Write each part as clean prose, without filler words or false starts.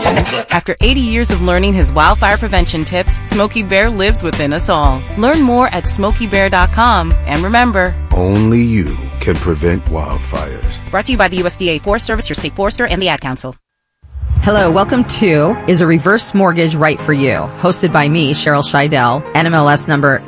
After 80 years of learning his wildfire prevention tips, Smokey Bear lives within us all. Learn more at SmokeyBear.com. And remember, only you can prevent wildfires. Brought to you by the USDA Forest Service, your state forester, and the Ad Council. Hello, welcome to Is a Reverse Mortgage Right for You? Hosted by me, Cheryl Scheidel, NMLS number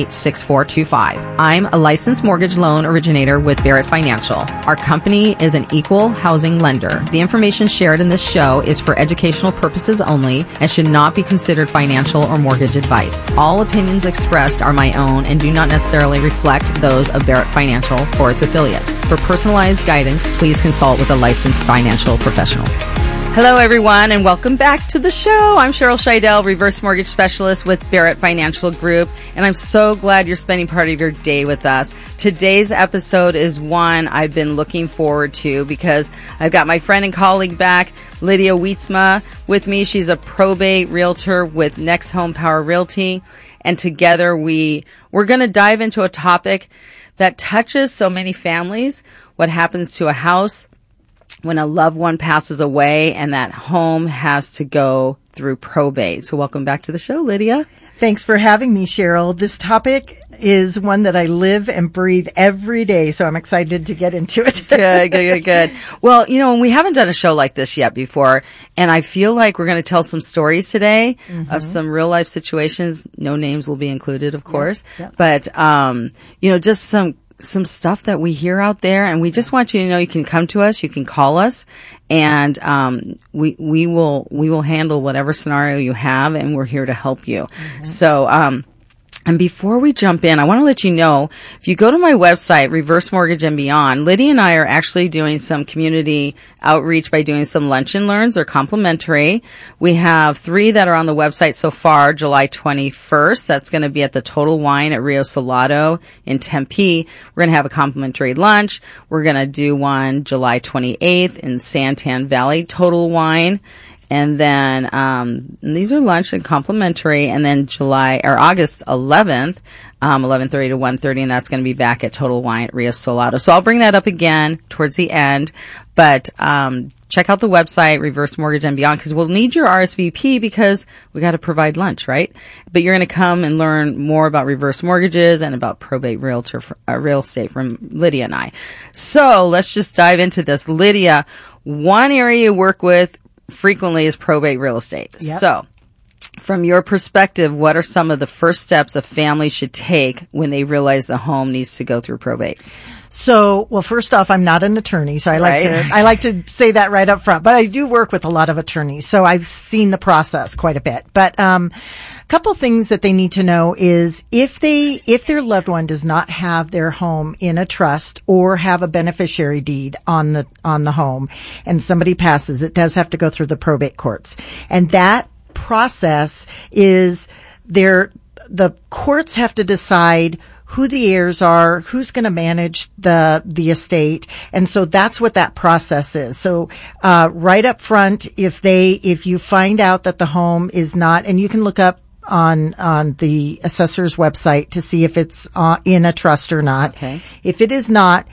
886425. I'm a licensed mortgage loan originator with Barrett Financial. Our company is an equal housing lender. The information shared in this show is for educational purposes only and should not be considered financial or mortgage advice. All opinions expressed are my own and do not necessarily reflect those of Barrett Financial or its affiliates. For personalized guidance, please consult with a licensed financial professional. Hello, everyone, and welcome back to the show. I'm Cheryl Scheidel, Reverse Mortgage Specialist with Barrett Financial Group, and I'm so glad you're spending part of your day with us. Today's episode is one I've been looking forward to because I've got my friend and colleague back, Lydia Wietzma, with me. She's a probate realtor with Next Home Power Realty, and together we're going to dive into a topic that touches so many families, what happens to a house when a loved one passes away and that home has to go through probate. So welcome back to the show, Lydia. Thanks for having me, Cheryl. This topic is one that I live and breathe every day, so I'm excited to get into it. Good. Well, we haven't done a show like this yet before, and I feel like we're going to tell some stories today of some real life situations. No names will be included, of course, but, just some stuff that we hear out there, and we just want you to know you can come to us, you can call us, and we will handle whatever scenario you have, and we're here to help you. So and before we jump in, I want to let you know, if you go to my website, Reverse Mortgage and Beyond, Lydia and I are actually doing some community outreach by doing some lunch and learns. They're complimentary. We have 3 that are on the website so far. July 21st, that's going to be at the Total Wine at Rio Salado in Tempe. We're going to have a complimentary lunch. We're going to do one July 28th in Santan Valley, Total Wine. And then these are lunch and complimentary. And then August 11th, 11:30 to 1:30, and that's going to be back at Total Wine at Rio Salado. So I'll bring that up again towards the end. But check out the website, Reverse Mortgage and Beyond, because we'll need your RSVP because we got to provide lunch, right? But you're going to come and learn more about reverse mortgages and about probate real estate from Lydia and I. So let's just dive into this. Lydia, one area you work with frequently is probate real estate. Yep. So from your perspective, what are some of the first steps a family should take when they realize the home needs to go through probate? So, well, first off, I'm not an attorney, so I like to say that right up front, but I do work with a lot of attorneys, so I've seen the process quite a bit. But, couple things that they need to know is if their loved one does not have their home in a trust or have a beneficiary deed on the home and somebody passes, it does have to go through the probate courts. And that process is the courts have to decide who the heirs are, who's going to manage the estate. And so that's what that process is. So, right up front, if you find out that the home is not, and you can look up on the assessor's website to see if it's in a trust or not. Okay. If it is not,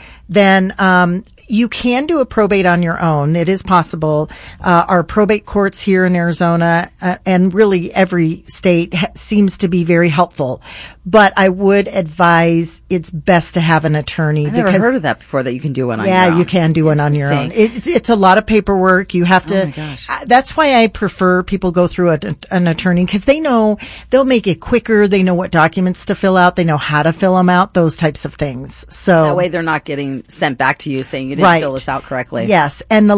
then, you can do a probate on your own. It is possible. Our probate courts here in Arizona, and really every state seems to be very helpful. But I would advise it's best to have an attorney. I never heard of that before, that you can do one on your own. Yeah, you can do one on your own. It's a lot of paperwork. You have to. Oh my gosh. That's why I prefer people go through an attorney, because they'll make it quicker. They know what documents to fill out. They know how to fill them out, those types of things. So that way they're not getting sent back to you saying you didn't fill this out correctly. Yes. And the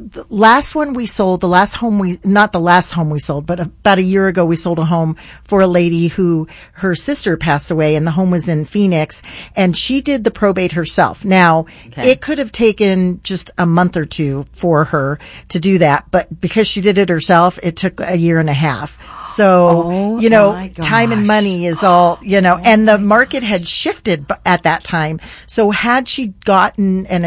last one we sold, not the last home we sold, but about a year ago, we sold a home for a lady who her sister passed away, and the home was in Phoenix, and she did the probate herself. Now, It could have taken just a month or two for her to do that, but because she did it herself, it took a year and a half. So, time and money is all, and the market had shifted at that time. So had she gotten an attorney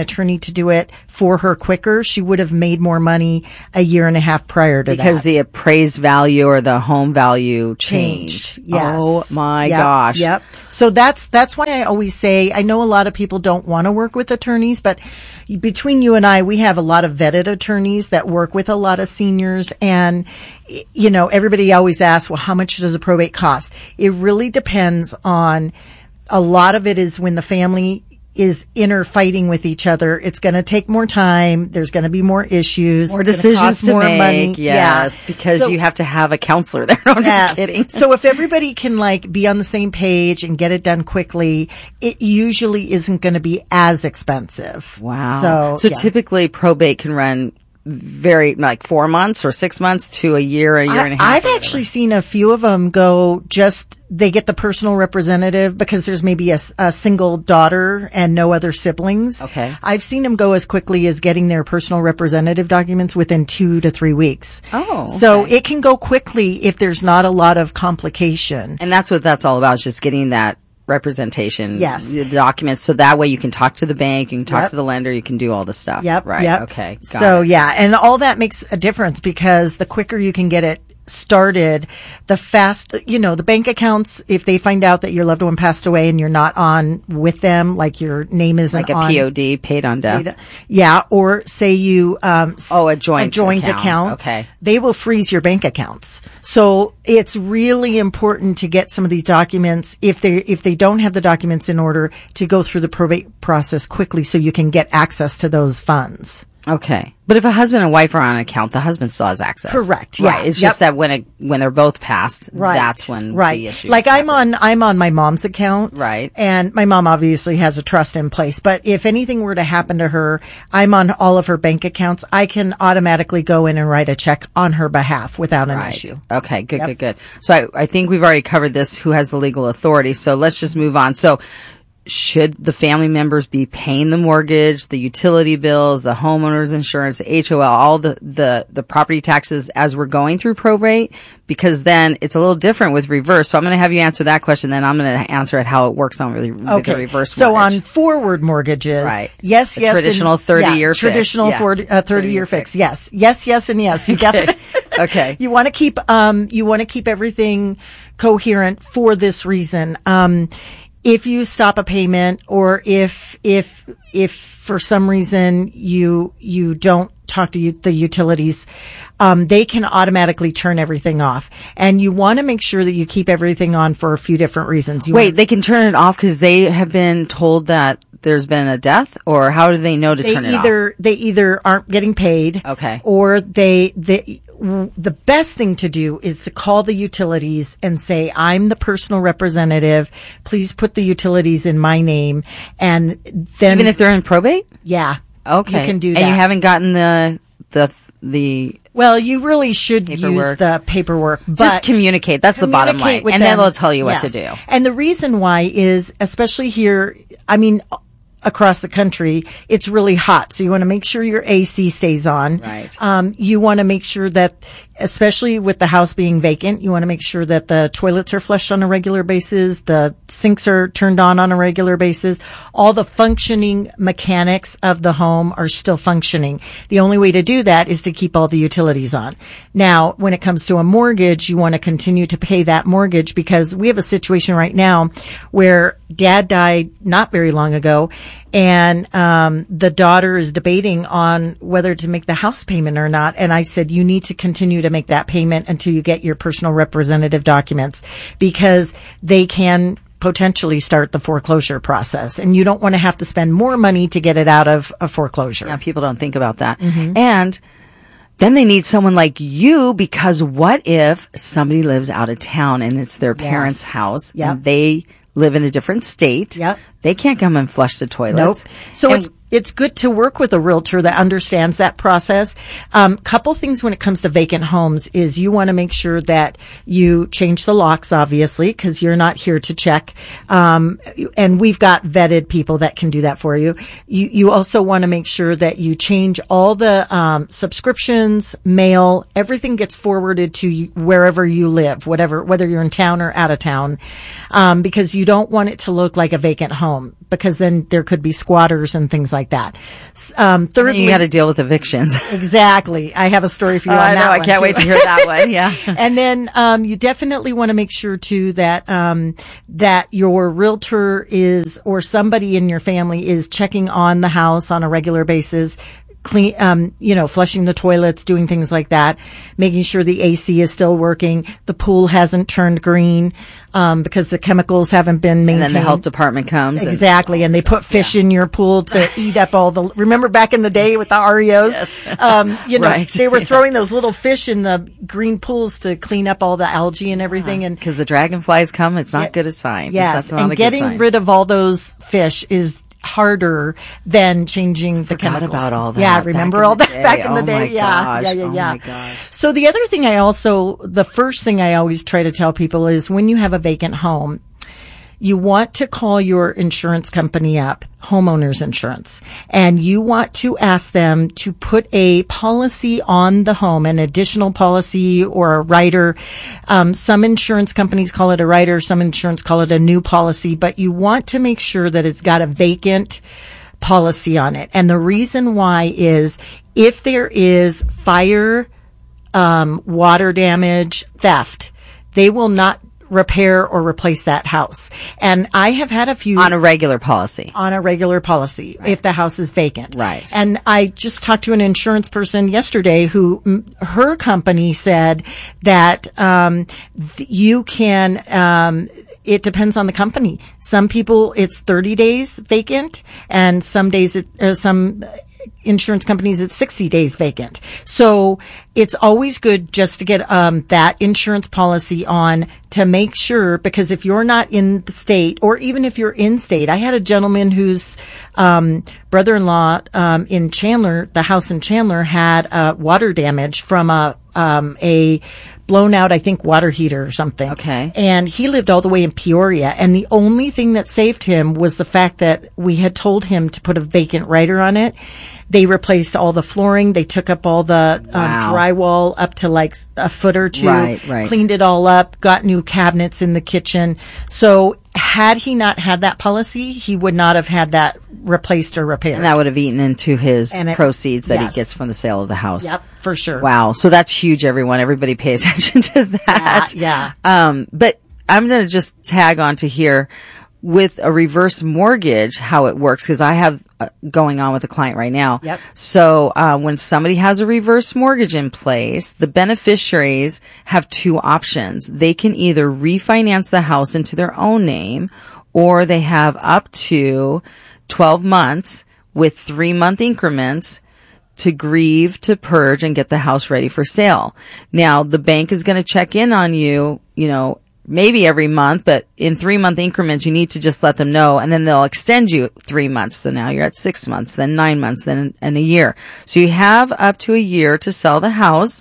to do it for her quicker, she would have made more money a year and a half prior to that. Because the appraised value or the home value changed. Yes. Oh my gosh. Yep. So that's why I always say, I know a lot of people don't want to work with attorneys, but between you and I, we have a lot of vetted attorneys that work with a lot of seniors. And, you know, everybody always asks, well, how much does a probate cost? It really depends on, a lot of it is when the family is inner fighting with each other. It's going to take more time. There's going to be more issues. More decisions to more make. money. Yes, because you have to have a counselor there. No, I'm just kidding. So if everybody can like be on the same page and get it done quickly, it usually isn't going to be as expensive. Wow. So typically probate can run very like 4 months or 6 months to a year and a half. I've actually seen a few of them go they get the personal representative because there's maybe a single daughter and no other siblings. Okay. I've seen them go as quickly as getting their personal representative documents within 2 to 3 weeks. Oh, okay. So it can go quickly if there's not a lot of complication. And that's what that's all about, is just getting that representation. Yes. The documents. So that way you can talk to the bank, you can talk to the lender, you can do all the stuff. Yep. Right. Yep. Okay. So yeah, and all that makes a difference because the quicker you can get it started, the the bank accounts, if they find out that your loved one passed away and you're not on with them, like your name isn't like a POD, paid on death. Yeah. Or say you, a joint account. Okay. They will freeze your bank accounts. So it's really important to get some of these documents, if they don't have the documents in order, to go through the probate process quickly so you can get access to those funds. Okay. But if a husband and wife are on an account, the husband still has access. Correct. Yeah. Right. It's just that when they're both passed, that's when the issue like happens. I'm on my mom's account. Right. And my mom obviously has a trust in place, but if anything were to happen to her, I'm on all of her bank accounts. I can automatically go in and write a check on her behalf without an issue. Okay. Good, good. So I think we've already covered this, who has the legal authority. So let's just move on. So should the family members be paying the mortgage, the utility bills, the homeowner's insurance, the HOL, all the property taxes as we're going through probate? Because then it's a little different with reverse. So I'm going to have you answer that question, then I'm going to answer it how it works on with the reverse mortgage. So on forward mortgages, right? Yes, traditional 30-year fix. Traditional 30-year fix. Yes, and yes. You definitely. Okay. You want to keep everything coherent for this reason. If you stop a payment, or if for some reason you don't talk to the utilities, they can automatically turn everything off. And you want to make sure that you keep everything on for a few different reasons. They can turn it off because they have been told that there's been a death, or how do they know to turn it off? They either aren't getting paid, okay, or the best thing to do is to call the utilities and say, I'm the personal representative. Please put the utilities in my name. And then, even if they're in probate? Yeah. Okay. You can do that. And you haven't gotten the well, you really should use the paperwork. But just communicate. That's the bottom line. And then they'll tell you what to do. And the reason why is, especially here, across the country, it's really hot. So you want to make sure your AC stays on. Right. You want to make sure that, especially with the house being vacant, you want to make sure that the toilets are flushed on a regular basis, the sinks are turned on a regular basis. All the functioning mechanics of the home are still functioning. The only way to do that is to keep all the utilities on. Now, when it comes to a mortgage, you want to continue to pay that mortgage, because we have a situation right now where dad died not very long ago, and the daughter is debating on whether to make the house payment or not. And I said, you need to continue to make that payment until you get your personal representative documents, because they can potentially start the foreclosure process, and you don't want to have to spend more money to get it out of a foreclosure. Yeah, people don't think about that. Mm-hmm. And then they need someone like you, because what if somebody lives out of town and it's their parents' house, and they live in a different state? Yep. They can't come and flush the toilets. Nope. So it's good to work with a realtor that understands that process. Couple things when it comes to vacant homes is you want to make sure that you change the locks, obviously, because you're not here to check. And we've got vetted people that can do that for you. You also want to make sure that you change all the subscriptions, mail, everything gets forwarded to you wherever you live, whether you're in town or out of town, because you don't want it to look like a vacant home. home, because then there could be squatters and things like that. Thirdly, you got to deal with evictions. Exactly. I have a story for you on I that know. one. I can't wait to hear that one. Yeah. And then you definitely want to make sure too that that your realtor is, or somebody in your family is checking on the house on a regular basis, flushing the toilets, doing things like that, making sure the AC is still working, the pool hasn't turned green, because the chemicals haven't been maintained. And then the health department comes. Exactly. And they put fish in your pool to eat up remember back in the day with the Oreos? Yes. Right. They were throwing those little fish in the green pools to clean up all the algae and everything. And because the dragonflies come, it's not good a sign. Yes. That's not and getting rid of all those fish is harder than changing the chemicals. About all that. Yeah, remember all that back in the day? Yeah. Yeah. Oh my gosh. So the other thing the first thing I always try to tell people is when you have a vacant home, you want to call your insurance company up, homeowners insurance, and you want to ask them to put a policy on the home, an additional policy or a rider. Some insurance companies call it a rider, some insurance call it a new policy, but you want to make sure that it's got a vacant policy on it. And the reason why is if there is fire, water damage, theft, they will not repair or replace that house. And I have had a few on a regular policy. Right. If the house is vacant. Right. And I just talked to an insurance person yesterday who her company said that you can it depends on the company. Some people it's 30 days vacant, and some days some insurance companies it's 60 days vacant. So it's always good just to get that insurance policy on to make sure, because if you're not in the state, or even if you're in state, I had a gentleman whose brother-in-law in Chandler, the house in Chandler, had water damage from a blown out, I think, water heater or something. Okay. And he lived all the way in Peoria. And the only thing that saved him was the fact that we had told him to put a vacant rider on it. They replaced all the flooring. They took up all the drywall up to like a foot or two. Right. Cleaned it all up, got new cabinets in the kitchen. So had he not had that policy, he would not have had that replaced or repaired. And that would have eaten into his proceeds that he gets from the sale of the house. Yep, for sure. Wow. So that's huge, everyone. Everybody pay attention to that. Yeah. But I'm going to just tag on to here with a reverse mortgage, how it works, because I have going on with a client right now. Yep. So when somebody has a reverse mortgage in place, the beneficiaries have two options. They can either refinance the house into their own name, or they have up to 12 months with 3-month increments to grieve, to purge, and get the house ready for sale. Now, the bank is going to check in on you, maybe every month, but in 3-month increments, you need to just let them know, and then they'll extend you 3 months. So now you're at 6 months, then 9 months, then and a year. So you have up to a year to sell the house,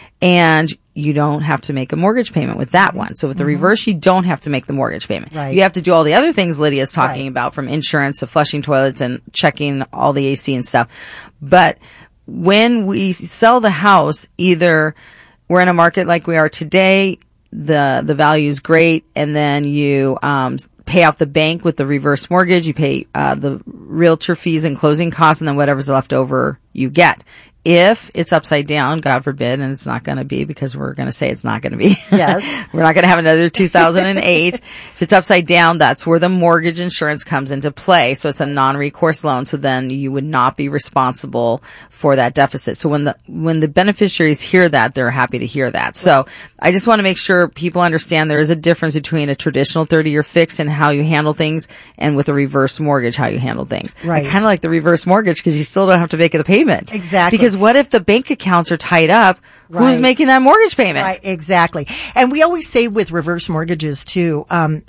and you don't have to make a mortgage payment with that one. So with the reverse, you don't have to make the mortgage payment. Right. You have to do all the other things Lydia's talking about, from insurance to flushing toilets and checking all the AC and stuff. But when we sell the house, either we're in a market like we are today, the value is great, and then you pay off the bank with the reverse mortgage, you pay the realtor fees and closing costs, and then whatever's left over you get. If it's upside down, God forbid, and it's not going to be, because we're going to say it's not going to be. Yes. We're not going to have another 2008. If it's upside down, that's where the mortgage insurance comes into play. So it's a non-recourse loan. So then you would not be responsible for that deficit. So when the beneficiaries hear that, they're happy to hear that. So I just want to make sure people understand there is a difference between a traditional 30-year fix and how you handle things, and with a reverse mortgage, how you handle things. Right. I kind of like the reverse mortgage because you still don't have to make the payment. Exactly. Because what if the bank accounts are tied up? Who's making that mortgage payment? Right, exactly. And we always say with reverse mortgages too,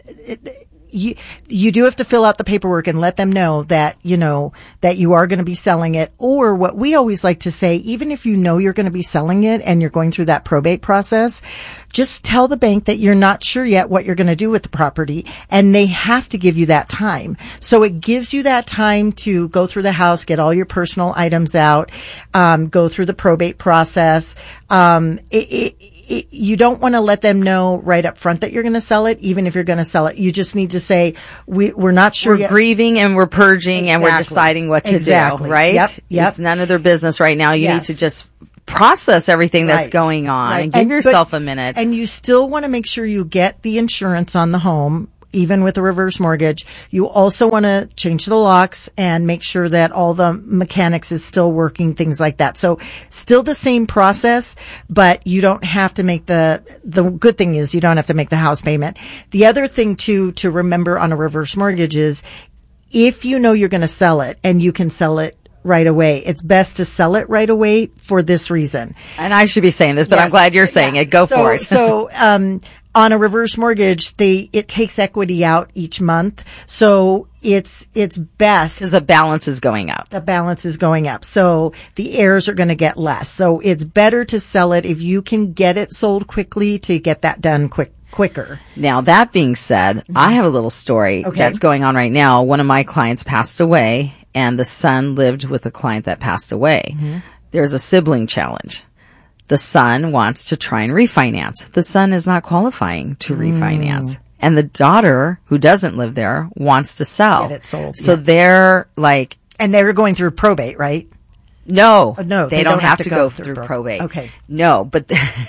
you do have to fill out the paperwork and let them know that, that you are going to be selling it. Or what we always like to say, even if you're going to be selling it and you're going through that probate process, just tell the bank that you're not sure yet what you're going to do with the property, and they have to give you that time. So it gives you that time to go through the house, get all your personal items out, go through the probate process, You don't want to let them know right up front that you're going to sell it, even if you're going to sell it. You just need to say, we're not sure We're yet. grieving and we're purging and we're deciding what to do, right? Yep. It's none of their business right now. You need to just process everything that's going on and give yourself a minute. And you still want to make sure you get the insurance on the home, even with a reverse mortgage. You also want to change the locks and make sure that all the mechanics is still working, things like that. So still the same process, but you don't have to make the good thing is you don't have to make the house payment. The other thing too, to remember on a reverse mortgage is if you know you're going to sell it and you can sell it right away, it's best to sell it right away for this reason. And I should be saying this, but I'm glad you're saying it. Go for it. So, on a reverse mortgage, it takes equity out each month. So it's best. Because the balance is going up. The balance is going up. So the heirs are going to get less. So it's better to sell it if you can get it sold quickly to get that done quicker. Now, that being said, I have a little story that's going on right now. One of my clients passed away and the son lived with the client that passed away. There's a sibling challenge. The son wants to try and refinance. The son is not qualifying to refinance. And the daughter, who doesn't live there, wants to sell. Get it sold. So they're like... And they're going through probate, right? No. No, they don't have to go through probate. Okay. No, but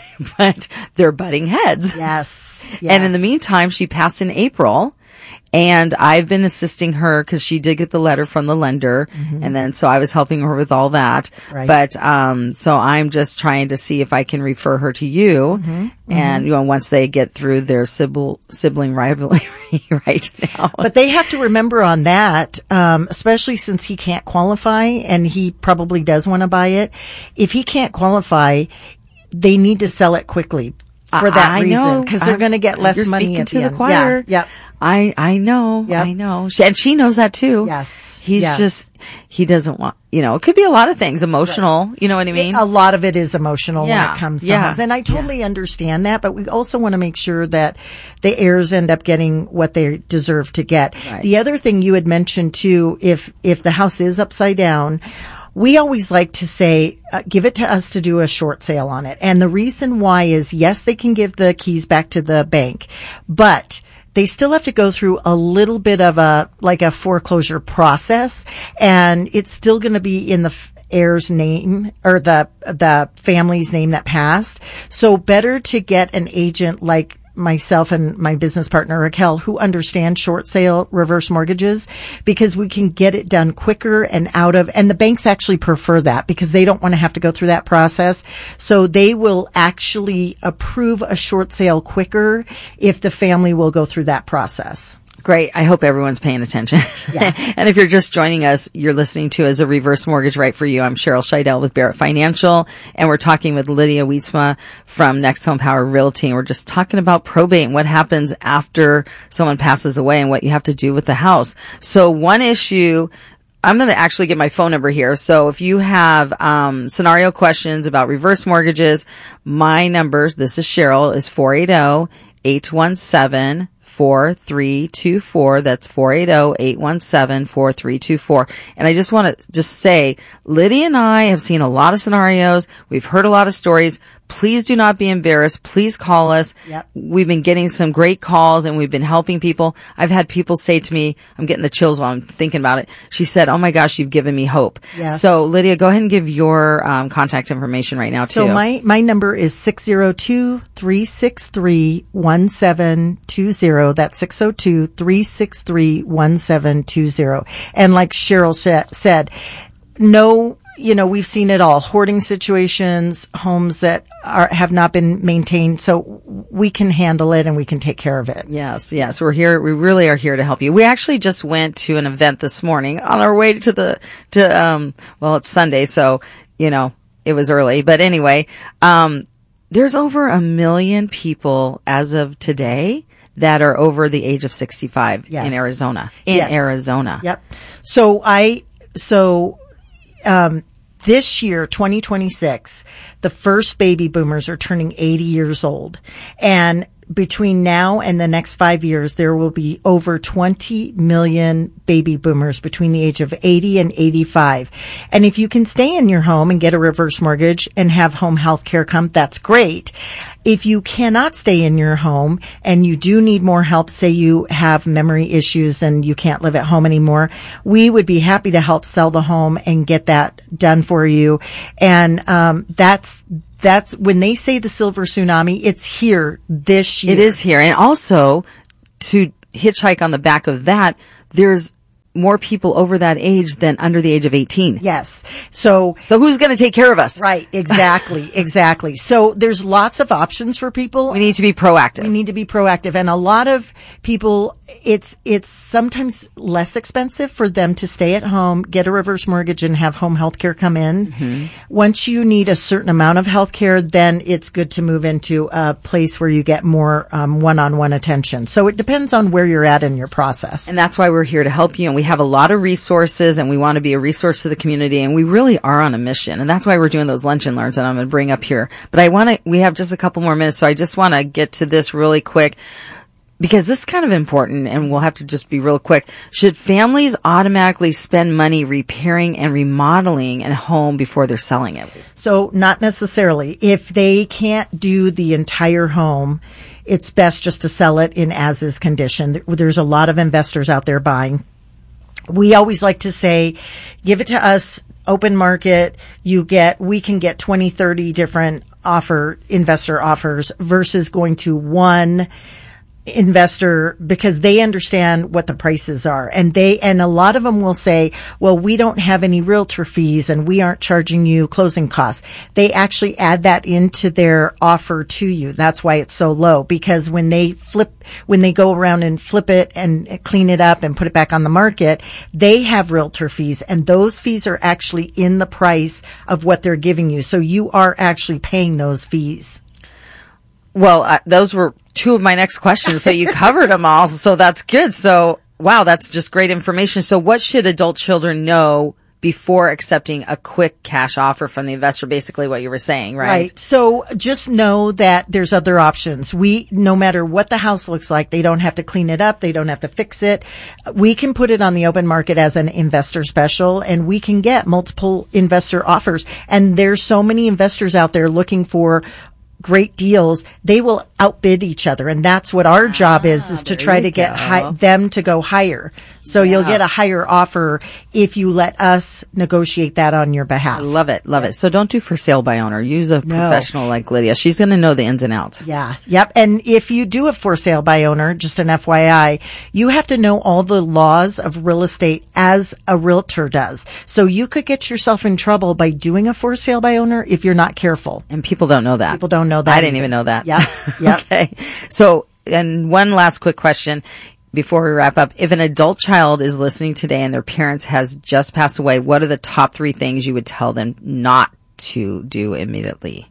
they're butting heads. Yes. And in the meantime, she passed in April. And I've been assisting her because she did get the letter from the lender. And then, so I was helping her with all that. Right. But, so I'm just trying to see if I can refer her to you. And, once they get through their sibling rivalry right now. But they have to remember on that, especially since he can't qualify and he probably does want to buy it. If he can't qualify, they need to sell it quickly for that reason because they're going to get less money at the end. Choir. Yeah. I know. Yep. I know. And she knows that too. Yes. He doesn't want, it could be a lot of things, emotional, you know what I mean? A lot of it is emotional when it comes to homes. And I totally understand that, but we also want to make sure that the heirs end up getting what they deserve to get. Right. The other thing you had mentioned too, if the house is upside down, we always like to say, give it to us to do a short sale on it. And the reason why is, yes, they can give the keys back to the bank, but they still have to go through a little bit of a foreclosure process, and it's still going to be in the heir's name or the family's name that passed. So better to get an agent like myself and my business partner Raquel, who understand short sale reverse mortgages, because we can get it done quicker and and the banks actually prefer that because they don't want to have to go through that process. So they will actually approve a short sale quicker if the family will go through that process. Great. I hope everyone's paying attention. Yeah. And if you're just joining us, you're listening to Is a Reverse Mortgage Right for You? I'm Cheryl Scheidel with Barrett Financial, and we're talking with Lydia Wietzma from Next Home Power Realty. And we're just talking about probate and what happens after someone passes away and what you have to do with the house. So one issue, I'm going to actually get my phone number here. So if you have scenario questions about reverse mortgages, my numbers, this is Cheryl, is 480-817-4324. That's 480-817-4324. And I just want to say, Lydia and I have seen a lot of scenarios. We've heard a lot of stories. Please do not be embarrassed. Please call us. Yep. We've been getting some great calls and we've been helping people. I've had people say to me, I'm getting the chills while I'm thinking about it. She said, oh my gosh, you've given me hope. Yes. So Lydia, go ahead and give your contact information right now too. So my number is 602-363-1720. That's 602-363-1720. And like Cheryl said, we've seen it all. Hoarding situations, homes that have not been maintained. So we can handle it and we can take care of it. Yes. We're here. We really are here to help you. We actually just went to an event this morning on our way to it's Sunday. So, it was early, but anyway, there's over 1 million people as of today that are over the age of 65 in Arizona. Arizona. Yep. This year, 2026, the first baby boomers are turning 80 years old. And between now and the next 5 years, there will be over 20 million baby boomers between the age of 80 and 85. And if you can stay in your home and get a reverse mortgage and have home health care come, that's great. If you cannot stay in your home and you do need more help, say you have memory issues and you can't live at home anymore, we would be happy to help sell the home and get that done for you. And that's when they say the silver tsunami, it's here this year. It is here. And also, to hitchhike on the back of that, there's more people over that age than under the age of 18. Yes. So who's going to take care of us? Right. Exactly. Exactly. So there's lots of options for people. We need to be proactive. We need to be proactive. And a lot of people, it's sometimes less expensive for them to stay at home, get a reverse mortgage and have home health care come in. Mm-hmm. Once you need a certain amount of health care, then it's good to move into a place where you get more one-on-one attention. So it depends on where you're at in your process. And that's why we're here to help you. And we have a lot of resources and we want to be a resource to the community. And we really are on a mission. And that's why we're doing those lunch and learns that I'm going to bring up here. But we have just a couple more minutes. So I just want to get to this really quick, because this is kind of important and we'll have to just be real quick. Should families automatically spend money repairing and remodeling a home before they're selling it? So not necessarily. If they can't do the entire home, it's best just to sell it in as-is condition. There's a lot of investors out there buying. We always like to say, give it to us, open market. We can get 20, 30 different investor offers versus going to one investor, because they understand what the prices are. And a lot of them will say, well, we don't have any realtor fees and we aren't charging you closing costs. They actually add that into their offer to you. That's why it's so low, because when they go around and flip it and clean it up and put it back on the market, they have realtor fees, and those fees are actually in the price of what they're giving you. So you are actually paying those fees. Well, those were two of my next questions. So you covered them all. So that's good. So, wow, that's just great information. So what should adult children know before accepting a quick cash offer from the investor? Basically what you were saying, right? Right. So just know that there's other options. No matter what the house looks like, they don't have to clean it up. They don't have to fix it. We can put it on the open market as an investor special, and we can get multiple investor offers. And there's so many investors out there looking for great deals. They will outbid each other, and that's what our job is to try to get them to go higher. So you'll get a higher offer if you let us negotiate that on your behalf. I love it. Love it. So don't do for sale by owner. Use a professional like Lydia. She's going to know the ins and outs. Yeah. Yep. And if you do a for sale by owner, just an FYI, you have to know all the laws of real estate as a realtor does. So you could get yourself in trouble by doing a for sale by owner if you're not careful. And people don't know that. People don't know that. I didn't even know that. Yeah. Yep. Okay. So, and one last quick question before we wrap up. If an adult child is listening today and their parents has just passed away, what are the top 3 things you would tell them not to do immediately?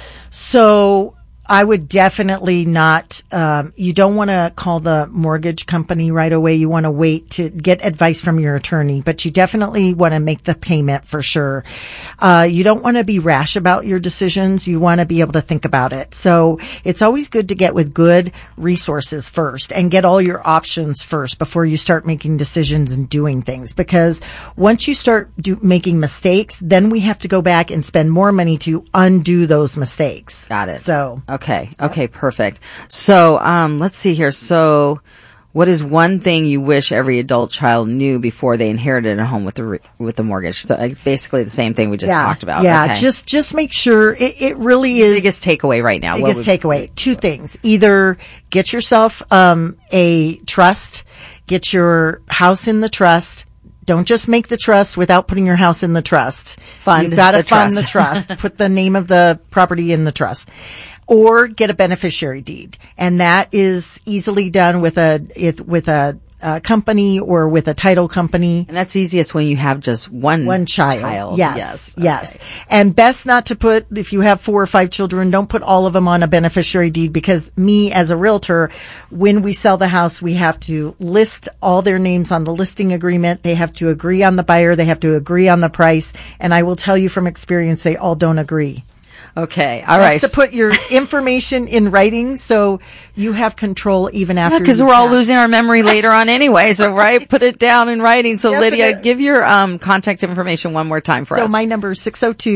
So I would definitely not, you don't want to call the mortgage company right away. You want to wait to get advice from your attorney, but you definitely want to make the payment for sure. You don't want to be rash about your decisions. You want to be able to think about it. So it's always good to get with good resources first and get all your options first before you start making decisions and doing things. Because once you start making mistakes, then we have to go back and spend more money to undo those mistakes. Got it. So. Okay, perfect. So, let's see here. So, what is one thing you wish every adult child knew before they inherited a home with the mortgage? So, basically the same thing we just talked about. Yeah, okay. just make sure it really is. Biggest takeaway right now. Biggest takeaway. 2 things. Either get yourself, a trust, get your house in the trust. Don't just make the trust without putting your house in the trust. You've got to fund the trust. Put the name of the property in the trust. Or get a beneficiary deed. And that is easily done with a company or with a title company. And that's easiest when you have just one child. Yes. And best not to put, if you have 4 or 5 children, don't put all of them on a beneficiary deed, because me as a realtor, when we sell the house, we have to list all their names on the listing agreement. They have to agree on the buyer. They have to agree on the price. And I will tell you from experience, they all don't agree. Okay. All right. To put your information in writing so you have control even after. Because we're all losing our memory later on anyway. So, right, put it down in writing. So, Lydia, give your contact information one more time for us. So, my number is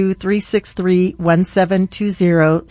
602-363-1720,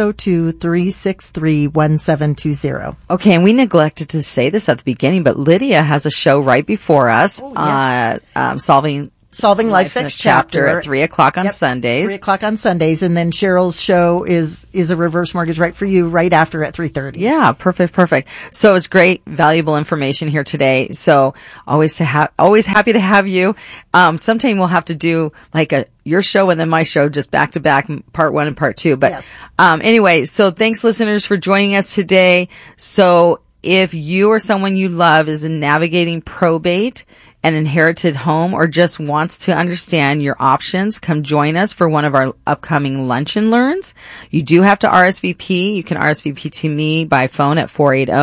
602-363-1720. Okay, and we neglected to say this at the beginning, but Lydia has a show right before us, Solving Life's Next Chapter at 3 o'clock on Sundays. 3 o'clock on Sundays. And then Cheryl's show is a reverse mortgage right for you right after at 3:30. Yeah, perfect. So it's great, valuable information here today. So always happy to have you. Sometime we'll have to do like your show and then my show just back to back, part 1 and part 2. But, anyway, so thanks listeners for joining us today. So if you or someone you love is navigating probate, an inherited home, or just wants to understand your options, come join us for one of our upcoming lunch and learns. You do have to RSVP. You can RSVP to me by phone at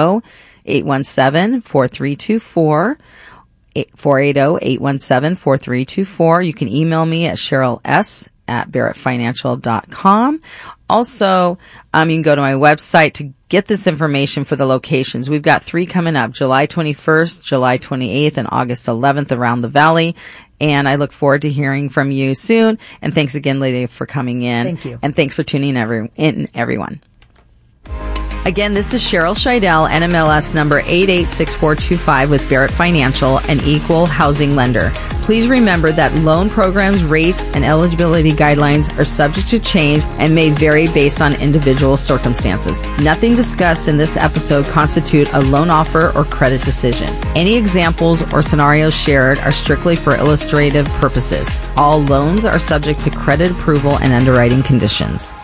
480-817-4324. 480-817-4324. You can email me at CherylS@BarrettFinancial.com. Also, you can go to my website to get this information for the locations. We've got 3 coming up, July 21st, July 28th, and August 11th around the Valley. And I look forward to hearing from you soon. And thanks again, Lydia, for coming in. Thank you. And thanks for tuning in, everyone. Again, this is Cheryl Scheidel, NMLS number 886425 with Barrett Financial, an equal housing lender. Please remember that loan programs, rates, and eligibility guidelines are subject to change and may vary based on individual circumstances. Nothing discussed in this episode constitute a loan offer or credit decision. Any examples or scenarios shared are strictly for illustrative purposes. All loans are subject to credit approval and underwriting conditions.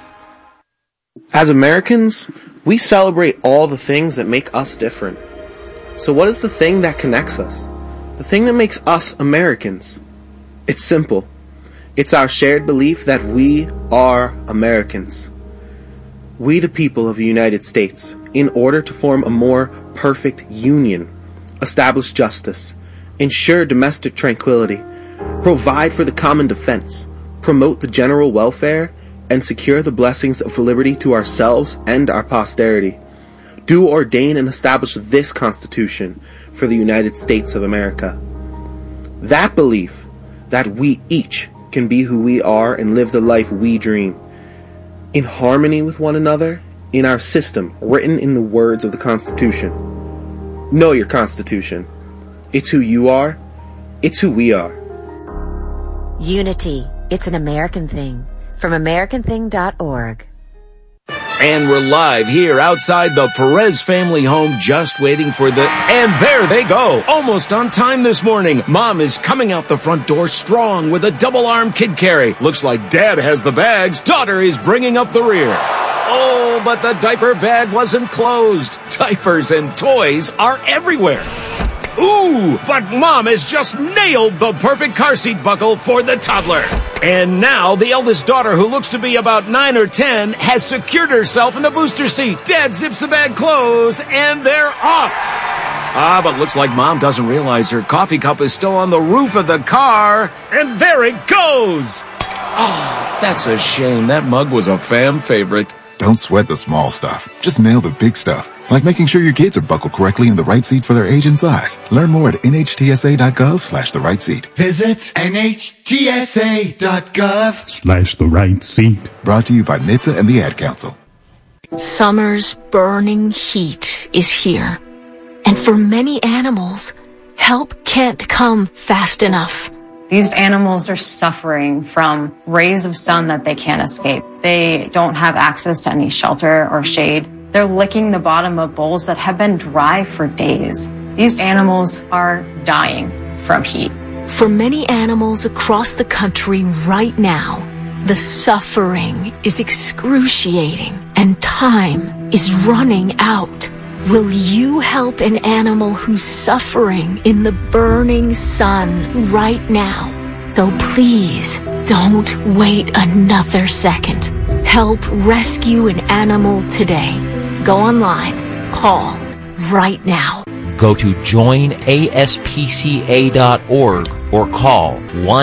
As Americans, we celebrate all the things that make us different. So what is the thing that connects us? The thing that makes us Americans? It's simple. It's our shared belief that we are Americans. We, the people of the United States, in order to form a more perfect union, establish justice, ensure domestic tranquility, provide for the common defense, promote the general welfare, and secure the blessings of liberty to ourselves and our posterity, do ordain and establish this Constitution for the United States of America. That belief that we each can be who we are and live the life we dream, in harmony with one another, in our system written in the words of the Constitution. Know your Constitution. It's who you are. It's who we are. Unity. It's an American thing. From AmericanThing.org. And we're live here outside the Perez family home, just waiting for and there they go. Almost on time this morning. Mom is coming out the front door strong with a double-arm kid carry. Looks like Dad has the bags. Daughter is bringing up the rear. Oh, but the diaper bag wasn't closed. Diapers and toys are everywhere. Ooh, but Mom has just nailed the perfect car seat buckle for the toddler. And now the eldest daughter, who looks to be about 9 or 10, has secured herself in the booster seat. Dad zips the bag closed, and they're off. But looks like Mom doesn't realize her coffee cup is still on the roof of the car. And there it goes. Oh, that's a shame. That mug was a fam favorite. Don't sweat the small stuff. Just nail the big stuff. Like making sure your kids are buckled correctly in the right seat for their age and size. Learn more at nhtsa.gov/the right seat. Visit nhtsa.gov/the right seat. Brought to you by NHTSA and the Ad Council. Summer's burning heat is here. And for many animals, help can't come fast enough. These animals are suffering from rays of sun that they can't escape. They don't have access to any shelter or shade. They're licking the bottom of bowls that have been dry for days. These animals are dying from heat. For many animals across the country right now, the suffering is excruciating and time is running out. Will you help an animal who's suffering in the burning sun right now? So please don't wait another second. Help rescue an animal today. Go online. Call right now. Go to joinaspca.org or call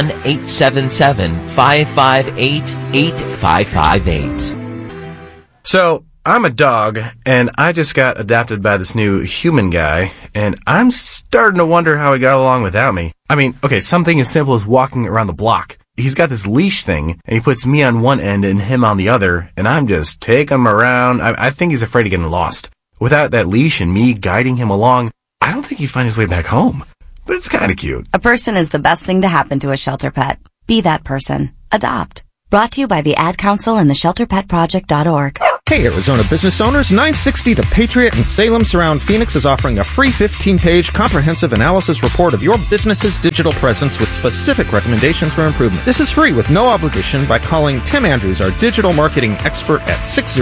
1-877-558-8558. So, I'm a dog, and I just got adopted by this new human guy, and I'm starting to wonder how he got along without me. I mean, okay, something as simple as walking around the block. He's got this leash thing, and he puts me on one end and him on the other, and I'm just taking him around. I think he's afraid of getting lost. Without that leash and me guiding him along, I don't think he'd find his way back home. But it's kind of cute. A person is the best thing to happen to a shelter pet. Be that person. Adopt. Brought to you by the Ad Council and the ShelterPetProject.org. Hey, Arizona business owners, 960 The Patriot in Salem Surround Phoenix is offering a free 15-page comprehensive analysis report of your business's digital presence with specific recommendations for improvement. This is free with no obligation by calling Tim Andrews, our digital marketing expert, at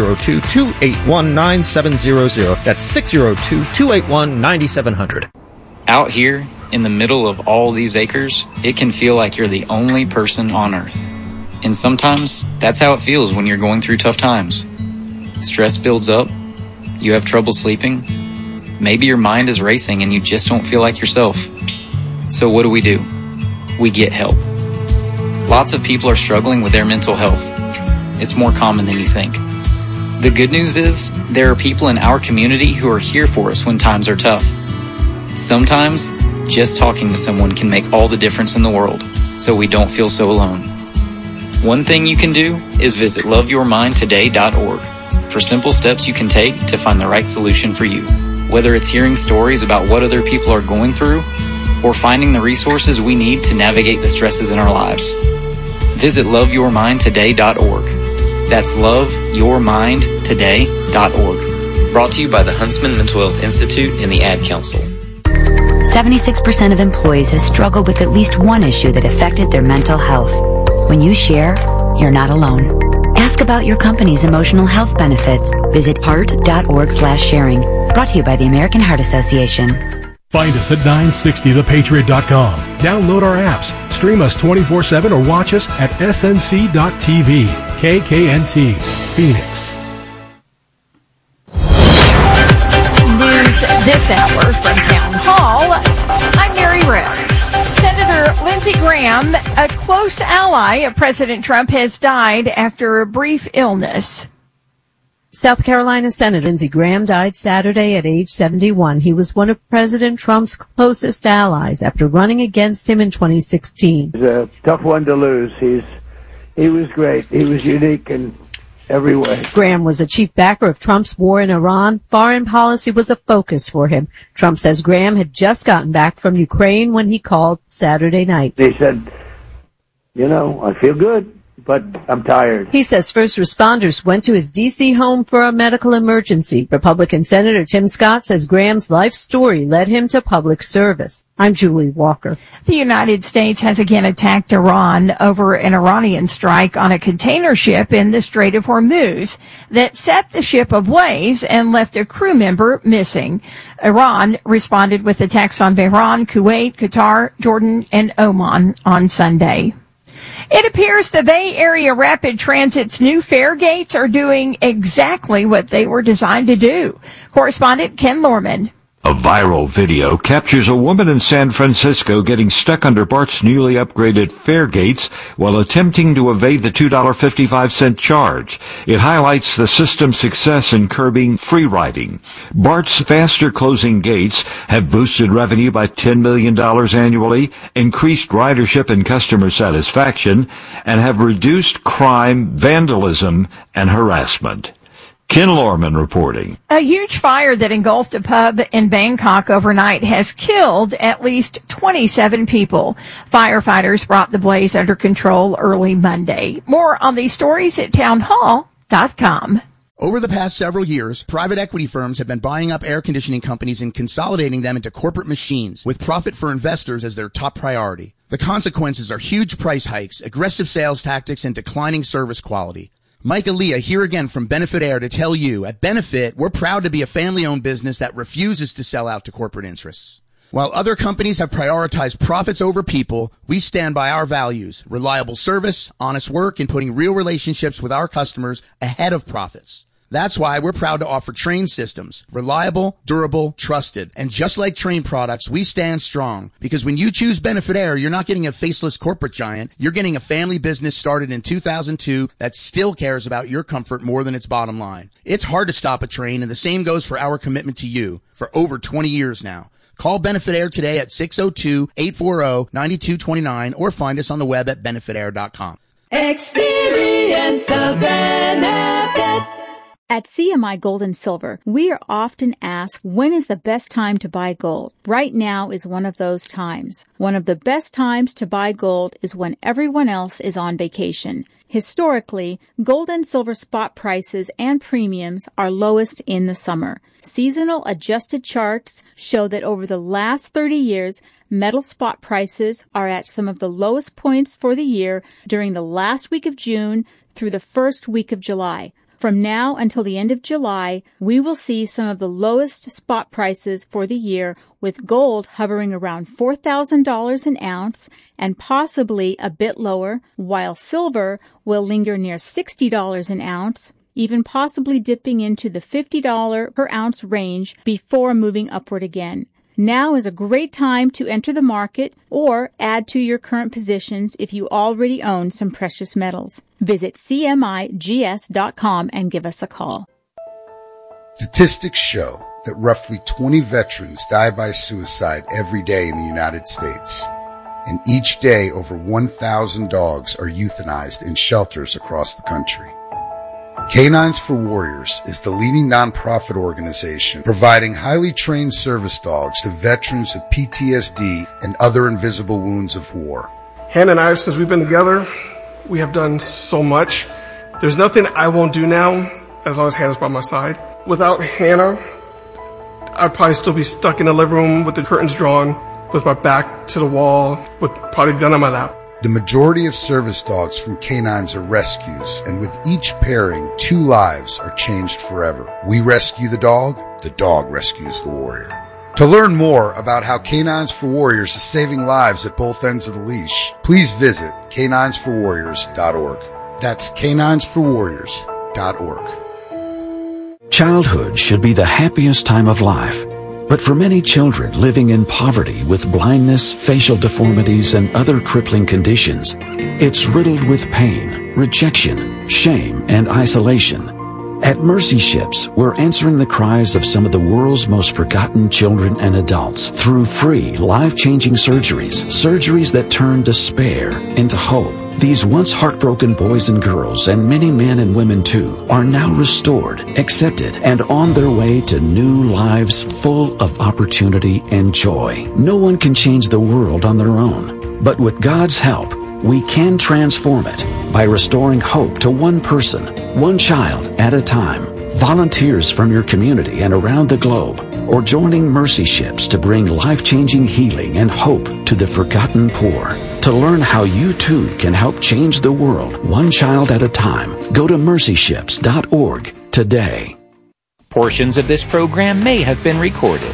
602-281-9700. That's 602-281-9700. Out here, in the middle of all these acres, it can feel like you're the only person on Earth. And sometimes, that's how it feels when you're going through tough times. Stress builds up, you have trouble sleeping, maybe your mind is racing and you just don't feel like yourself. So what do? We get help. Lots of people are struggling with their mental health. It's more common than you think. The good news is, there are people in our community who are here for us when times are tough. Sometimes, just talking to someone can make all the difference in the world, so we don't feel so alone. One thing you can do is visit loveyourmindtoday.org for simple steps you can take to find the right solution for you. Whether it's hearing stories about what other people are going through or finding the resources we need to navigate the stresses in our lives. Visit loveyourmindtoday.org. That's loveyourmindtoday.org. Brought to you by the Huntsman Mental Health Institute and the Ad Council. 76% of employees have struggled with at least one issue that affected their mental health. When you share, you're not alone. Ask about your company's emotional health benefits. Visit heart.org/sharing. Brought to you by the American Heart Association. Find us at 960thepatriot.com. Download our apps, stream us 24/7, or watch us at snc.tv. KKNT, Phoenix. News this hour from Town Hall. I'm Mary Rose. Senator Lindsey Graham, a close ally of President Trump, has died after a brief illness. South Carolina Senator Lindsey Graham died Saturday at age 71. He was one of President Trump's closest allies after running against him in 2016. He's a tough one to lose. He was great. He was unique in every way. Graham was a chief backer of Trump's war in Iran. Foreign policy was a focus for him. Trump says Graham had just gotten back from Ukraine when he called Saturday night. He said, I feel good, but I'm tired. He says first responders went to his D.C. home for a medical emergency. Republican Senator Tim Scott says Graham's life story led him to public service. I'm Julie Walker. The United States has again attacked Iran over an Iranian strike on a container ship in the Strait of Hormuz that set the ship ablaze and left a crew member missing. Iran responded with attacks on Bahrain, Kuwait, Qatar, Jordan, and Oman on Sunday. It appears the Bay Area Rapid Transit's new fare gates are doing exactly what they were designed to do. Correspondent Ken Lorman. A viral video captures a woman in San Francisco getting stuck under BART's newly upgraded fare gates while attempting to evade the $2.55 charge. It highlights the system's success in curbing free riding. BART's faster closing gates have boosted revenue by $10 million annually, increased ridership and customer satisfaction, and have reduced crime, vandalism, and harassment. Ken Lorman reporting. A huge fire that engulfed a pub in Bangkok overnight has killed at least 27 people. Firefighters brought the blaze under control early Monday. More on these stories at townhall.com. Over the past several years, private equity firms have been buying up air conditioning companies and consolidating them into corporate machines, with profit for investors as their top priority. The consequences are huge price hikes, aggressive sales tactics, and declining service quality. Mike Aaliyah here again from Benefit Air to tell you, at Benefit, we're proud to be a family-owned business that refuses to sell out to corporate interests. While other companies have prioritized profits over people, we stand by our values, reliable service, honest work, and putting real relationships with our customers ahead of profits. That's why we're proud to offer Train systems. Reliable, durable, trusted. And just like Train products, we stand strong. Because when you choose Benefit Air, you're not getting a faceless corporate giant. You're getting a family business started in 2002 that still cares about your comfort more than its bottom line. It's hard to stop a train, and the same goes for our commitment to you for over 20 years now. Call Benefit Air today at 602-840-9229 or find us on the web at benefitair.com. Experience the benefit. At CMI Gold and Silver, we are often asked, when is the best time to buy gold? Right now is one of those times. One of the best times to buy gold is when everyone else is on vacation. Historically, gold and silver spot prices and premiums are lowest in the summer. Seasonal adjusted charts show that over the last 30 years, metal spot prices are at some of the lowest points for the year during the last week of June through the first week of July. From now until the end of July, we will see some of the lowest spot prices for the year, with gold hovering around $4,000 an ounce and possibly a bit lower, while silver will linger near $60 an ounce, even possibly dipping into the $50 per ounce range before moving upward again. Now is a great time to enter the market or add to your current positions if you already own some precious metals. Visit CMIGS.com and give us a call. Statistics show that roughly 20 veterans die by suicide every day in the United States. And each day, over 1,000 dogs are euthanized in shelters across the country. Canines for Warriors is the leading nonprofit organization providing highly trained service dogs to veterans with PTSD and other invisible wounds of war. Hannah and I, since we've been together, we have done so much. There's nothing I won't do now as long as Hannah's by my side. Without Hannah, I'd probably still be stuck in the living room with the curtains drawn, with my back to the wall, with probably a gun on my lap. The majority of service dogs from canines are rescues, and with each pairing, 2 lives are changed forever. We rescue the dog rescues the warrior. To learn more about how Canines for Warriors is saving lives at both ends of the leash, please visit caninesforwarriors.org. That's caninesforwarriors.org. Childhood should be the happiest time of life. But for many children living in poverty with blindness, facial deformities, and other crippling conditions, it's riddled with pain, rejection, shame, and isolation. At Mercy Ships, we're answering the cries of some of the world's most forgotten children and adults through free, life-changing surgeries that turn despair into hope. These once heartbroken boys and girls, and many men and women too, are now restored, accepted, and on their way to new lives full of opportunity and joy. No one can change the world on their own, but with God's help, we can transform it by restoring hope to one person, one child at a time. Volunteers from your community and around the globe, or joining Mercy Ships to bring life-changing healing and hope to the forgotten poor. To learn how you too can help change the world one child at a time, go to mercyships.org today. Portions of this program may have been recorded.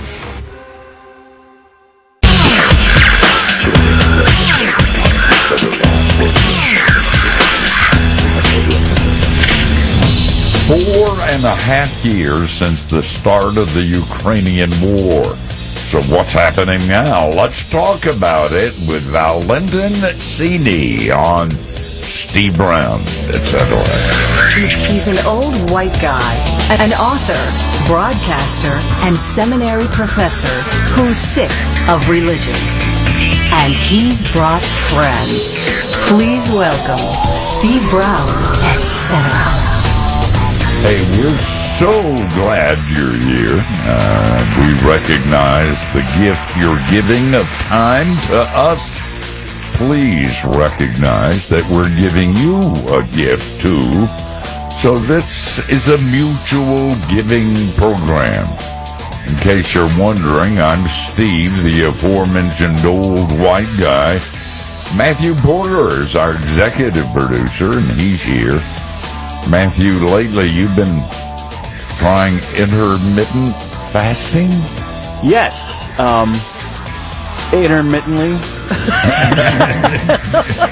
Four and a half years since the start of the Ukrainian war. So what's happening now? Let's talk about it with Valentin Sini on Steve Brown, etc. He's an old white guy, an author, broadcaster, and seminary professor who's sick of religion. And he's brought friends. Please welcome Steve Brown, etc. Hey, we're so glad you're here. We recognize the gift you're giving of time to us. Please recognize that we're giving you a gift too. So this is a mutual giving program. In case you're wondering, I'm Steve, the aforementioned old white guy. Matthew Porter is our executive producer, and he's here. Matthew, lately you've been trying intermittent fasting? Yes, intermittently.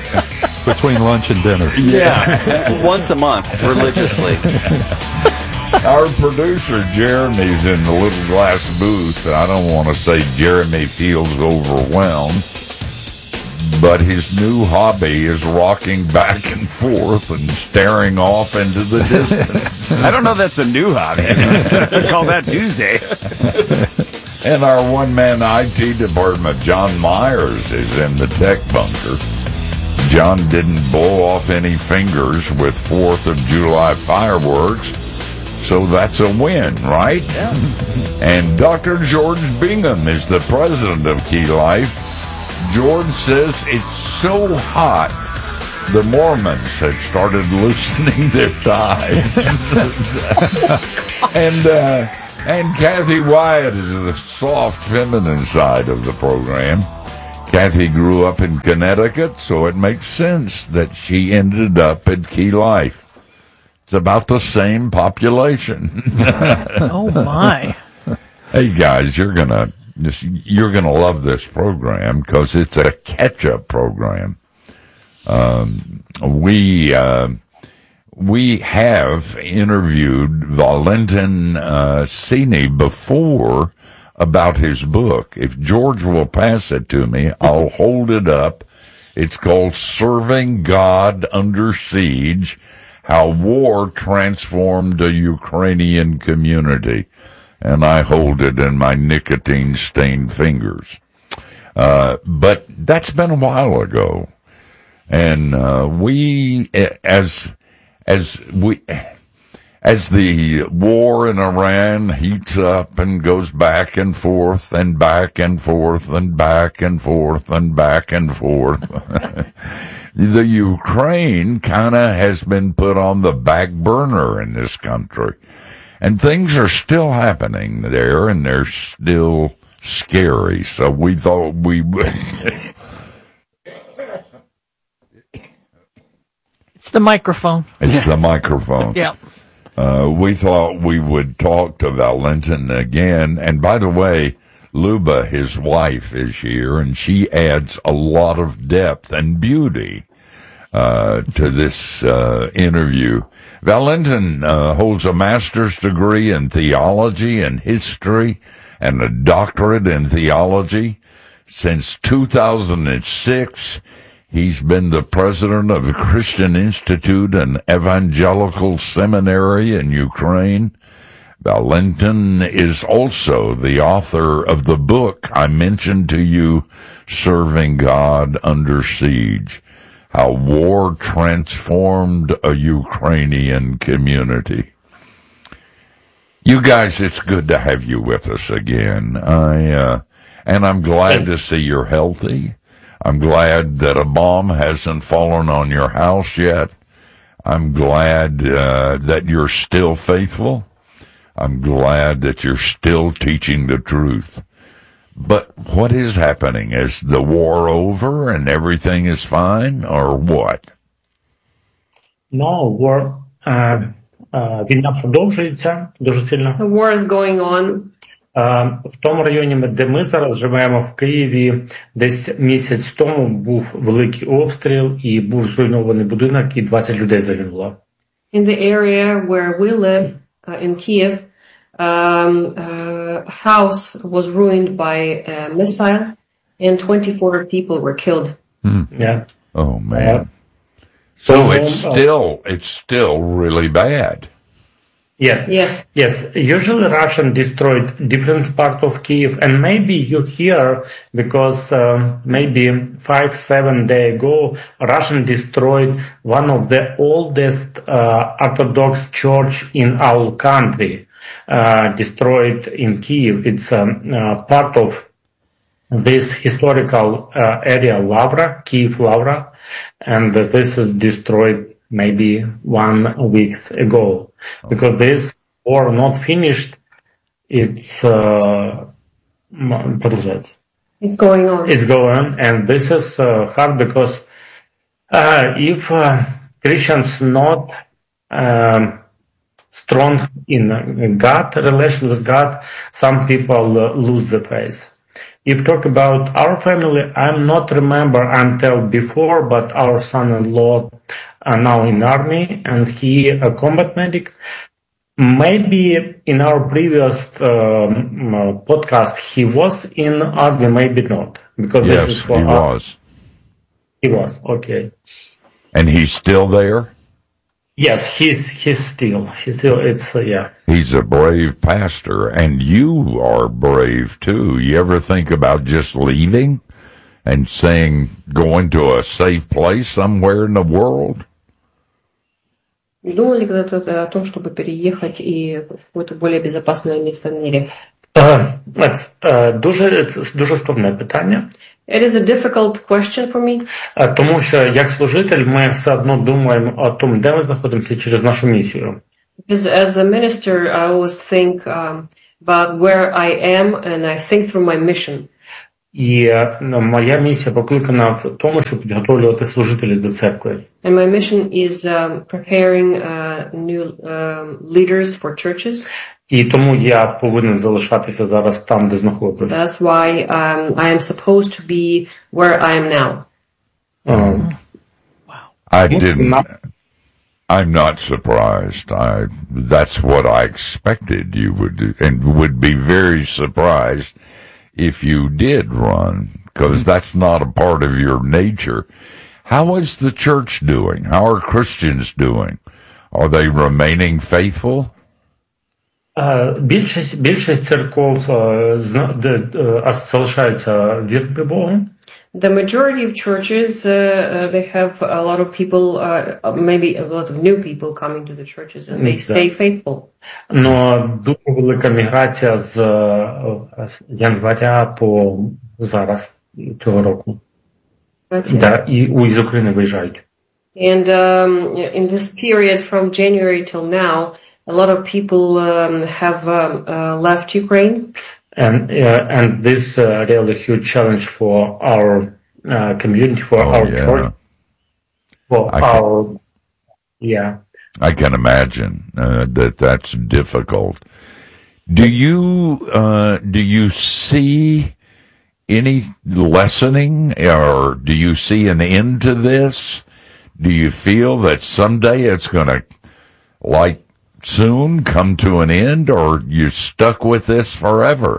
Between lunch and dinner. Yeah, once a month, religiously. Our producer, Jeremy's in the little glass booth. I don't want to say Jeremy feels overwhelmed, but his new hobby is rocking back and forth and staring off into the distance. I don't know if that's a new hobby. I call that Tuesday. And our one-man IT department, John Myers, is in the tech bunker. John didn't blow off any fingers with 4th of July fireworks, so that's a win, right? Yeah. And Dr. George Bingham is the president of Key Life. George says it's so hot, the Mormons have started loosening their ties. And Kathy Wyatt is the soft, feminine side of the program. Kathy grew up in Connecticut, so it makes sense that she ended up at Key Life. It's about the same population. Oh, my. Hey, guys, you're gonna love this program because it's a catch-up program. We have interviewed Valentin Sini before about his book. If George will pass it to me, I'll hold it up. It's called Serving God Under Siege, How War Transformed a Ukrainian Community. And I hold it in my nicotine-stained fingers. But that's been a while ago. And we, as the war in Iran heats up and goes back and forth and back and forth and back and forth and back and forth, the Ukraine kind of has been put on the back burner in this country. And things are still happening there, and they're still scary. So we thought we would... It's the microphone. It's the microphone. Yeah. We thought we would talk to Valentin again. And by the way, Luba, his wife, is here, and she adds a lot of depth and beauty to this interview. Valentin holds a master's degree in theology and history and a doctorate in theology. Since 2006, he's been the president of the Christian Institute and Evangelical Seminary in Ukraine. Valentin is also the author of the book I mentioned to you, Serving God Under Siege, How War Transformed a Ukrainian Community. You guys, it's good to have you with us again. And I'm glad to see you're healthy. I'm glad that a bomb hasn't fallen on your house yet. I'm glad that you're still faithful. I'm glad that you're still teaching the truth. But what is happening? Is the war over and everything is fine, or what? No, war. Війна продовжується дуже сильно. The war is going on. В тому районі, де ми зараз живемо, в Києві, десь місяць тому був великий обстріл і був зруйнований будинок, і 20 людей загинуло. In the area where we live, in Kiev, a house was ruined by a missile, and 24 people were killed. Yeah. Oh man. So it's still really bad. Yes. Usually Russian destroyed different parts of Kiev, and maybe you hear because maybe 5-7 days ago, Russian destroyed one of the oldest Orthodox church in our country, destroyed in Kiev. It's part of this historical area, Lavra, Kiev Lavra, and this is destroyed maybe 1 week ago. Because this war not finished, it's going on. It's going on, and this is hard because if Christians not strong in God, relation with God, some people lose the faith. If talk about our family, I'm not remember until before, but our son-in-law are now in army, and he a combat medic. Maybe in our previous podcast he was in army, maybe not, because yes, this is for he was. He was, okay. And he's still there? Yes, he's still, it's, yeah. He's a brave pastor, and you are brave too. You ever think about just leaving and going to a safe place somewhere in the world? Думали когда-то о том, чтобы переехать и в какое-то более безопасное место в мире? Дуже складне питання. It is a difficult question for me. Тому що, як служитель, ми все одно думаємо о тому, де ми знаходимося через нашу місію. Because as a minister, I always think about where I am, and I think through my mission. І моя місія покликана в тому, щоб підготовлювати служителів до церкви. And my mission is preparing new leaders for churches. І тому я повинен залишатися зараз там, де знаходжусь. That's why I am supposed to be where I am now. I'm not surprised. That's what I expected you would do, and would be very surprised if you did run, because that's not a part of your nature. How is the church doing? How are Christians doing? Are they remaining faithful? Більшість церков залишаються вірними Богу. The majority of churches, they have a lot of people, maybe a lot of new people coming to the churches, and they stay faithful. Но дуже велика міграція з января по зараз цього року. Да, і з України виїжджають. And in this period from January till now, a lot of people have left Ukraine. And this really huge challenge for our community, for our church, I can imagine that's difficult. Do you see any lessening, or do you see an end to this? Do you feel that someday it's going to, like, soon come to an end, or you're stuck with this forever?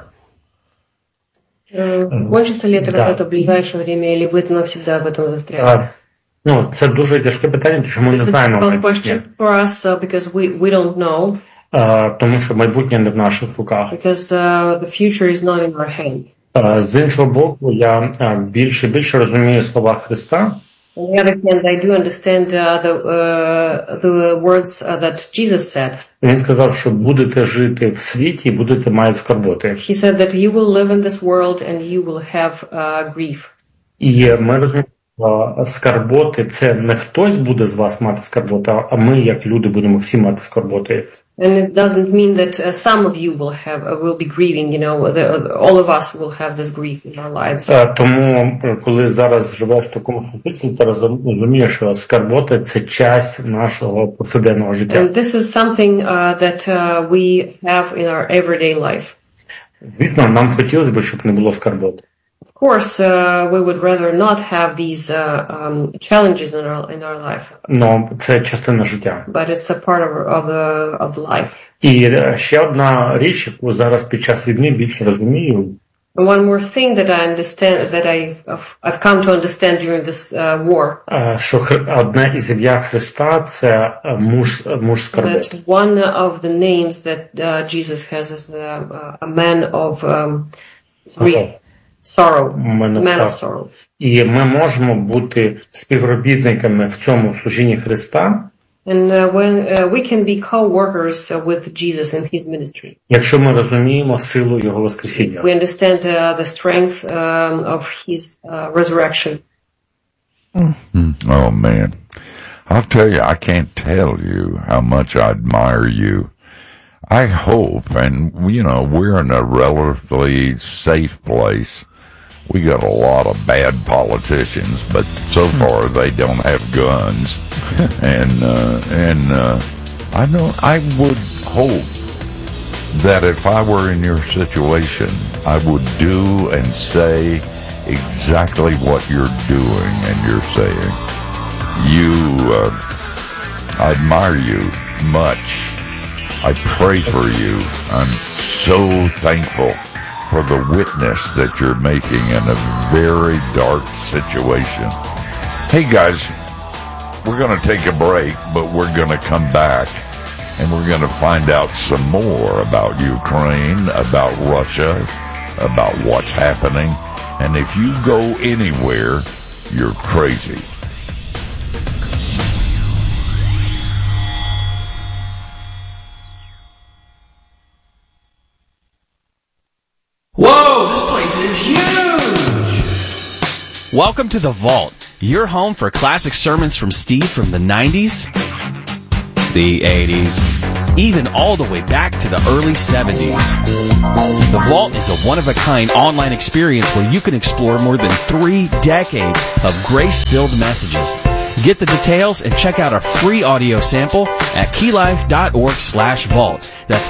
Кончится ли это когда-то в ближайшее время, или вы навсегда в этом застряли? Ну, це дуже тяжке питання, тому що ми не знаємо. It's a difficult question for us because we don't know. Тому що майбутнє не в наших руках. Because the future is not in our hands. З іншого боку, я більше розумію слова Христа. On the other hand, I do understand the words that Jesus said. Він сказав, що будете жити в світі, будете мати скорботи. He said that you will live in this world and you will have grief. І ми розуміємо, що скорботи – це не хтось буде з вас мати скорботи, а ми, як люди, будемо всі мати скорботи. And it doesn't mean that some of you will be grieving, you know, all of us will have this grief in our lives. Тому, коли зараз живеш в такому суспільстві, ти розумієш, що скорботи – це часть нашого повсякденного життя. And this is something that we have in our everyday life. Звісно, нам хотілося б, щоб не було скорбот. Of course, we would rather not have these challenges in our life. Но це частина життя. But it's a part of the life. І ще одна річ, яку зараз під час війни більше розумію. One more thing that I understand, that I've come to understand during this war. Що одне із ім'я Христа це муж скорбот. That one of the names that Jesus has is a man of grief. Sorrow, man of sorrow. І ми можемо бути співробітниками в цьому служінні Христа. And we can be co-workers with Jesus in His ministry. Якщо ми розуміємо силу Його воскресіння. We understand the strength of His resurrection. Oh man, I'll tell you, I can't tell you how much I admire you. I hope, and you know, we're in a relatively safe place. We got a lot of bad politicians, but so far they don't have guns. And I would hope that if I were in your situation, I would do and say exactly what you're doing and you're saying. I admire you much. I pray for you. I'm so thankful for the witness that you're making in a very dark situation. Hey guys, we're going to take a break, but we're going to come back and we're going to find out some more about Ukraine, about Russia, about what's happening. And if you go anywhere, you're crazy. Whoa, this place is huge! Welcome to The Vault, your home for classic sermons from Steve from the 90s, the 80s, even all the way back to the early 70s. The Vault is a one-of-a-kind online experience where you can explore more than 3 decades of grace-filled messages. Get the details and check out our free audio sample at keylife.org/vault. That's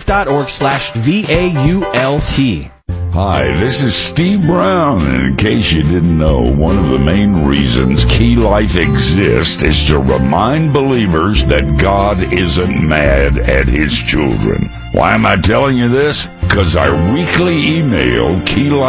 keylife.org/VAULT. Hi, this is Steve Brown, and in case you didn't know, one of the main reasons Key Life exists is to remind believers that God isn't mad at His children. Why am I telling you this? Because our weekly email, Key Life